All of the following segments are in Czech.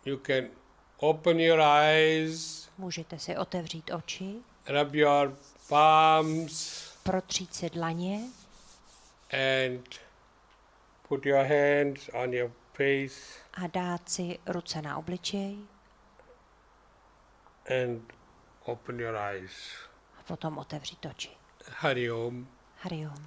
You can open your eyes, Můžete si otevřít oči, rub your palms, protřít si dlaně and put your hands on your face a dát si ruce na obličej and open your eyes. a potom otevřít oči. Hari Om. Hari Om.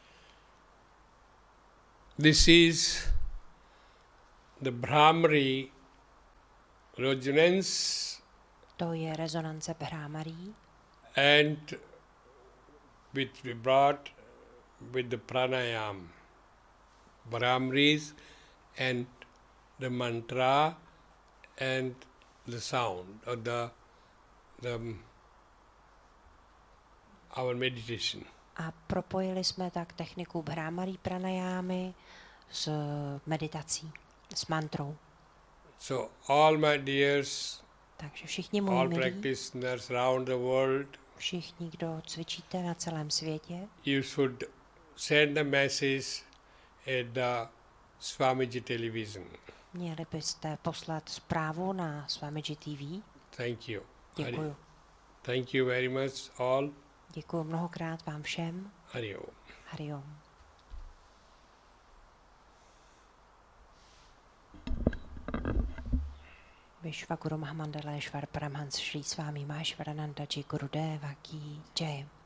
This is the Brahmari resonance To je rezonance Bhrámarí and which we brought with the pranayam. Brahmaris and the mantra and the sound or our meditation. a propojili jsme tak techniku Bhrámarí pranajámy s meditací, s mantrou. So all my dears, Takže všichni all moji milí, practitioners around the world, všichni, kdo cvičíte na celém světě, you should send a message at the Swamiji television. měli byste poslat zprávu na Swamiji TV. Thank you. Děkuju. Thank you very much all. Děkuju mnohokrát vám všem. Hari Om. Hari Om. Vishvaguru Mahamandaleshwar Paramhans Shri Swami Maheshwarananda Ji Gurudeva Ki Jai.